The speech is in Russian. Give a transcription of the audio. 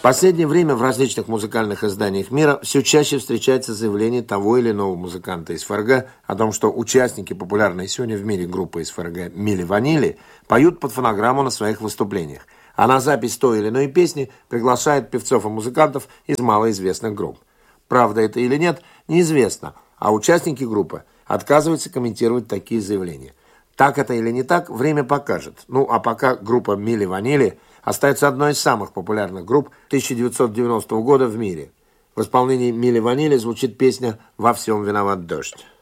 В последнее время в различных музыкальных изданиях мира все чаще встречается заявление того или иного музыканта из ФРГ о том, что участники популярной сегодня в мире группы из ФРГ Милли Ванилли поют под фонограмму на своих выступлениях, а на запись той или иной песни приглашают певцов и музыкантов из малоизвестных групп. Правда это или нет, неизвестно, а участники группы отказываются комментировать такие заявления. Так это или не так, время покажет. Ну, а пока группа Милли Ванилли остается одной из самых популярных групп 1990 года в мире. В исполнении Милли Ванилли звучит песня «Во всем виноват дождь».